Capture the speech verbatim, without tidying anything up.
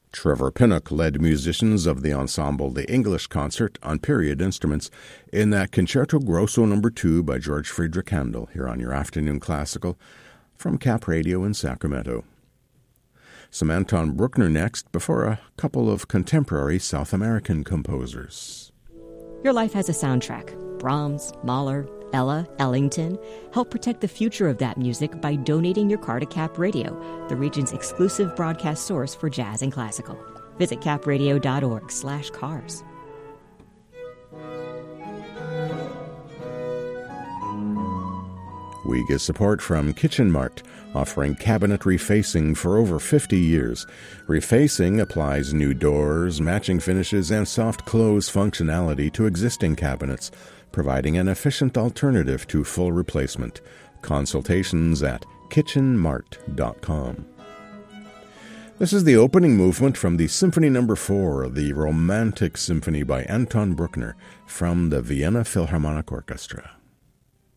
Trevor Pinnock led musicians of the ensemble The English Concert on period instruments in that Concerto Grosso number two by George Friedrich Handel here on your Afternoon Classical from Cap Radio in Sacramento. Some Anton Bruckner next before a couple of contemporary South American composers. Your life has a soundtrack. Brahms, Mahler, Ella, Ellington. Help protect the future of that music by donating your car to Cap Radio, the region's exclusive broadcast source for jazz and classical. Visit capradio.org slash cars. We get support from Kitchen Mart, offering cabinet refacing for over fifty years. Refacing applies new doors, matching finishes, and soft close functionality to existing cabinets, providing an efficient alternative to full replacement. Consultations at kitchen mart dot com. This is the opening movement from the Symphony Number four, the Romantic Symphony by Anton Bruckner from the Vienna Philharmonic Orchestra.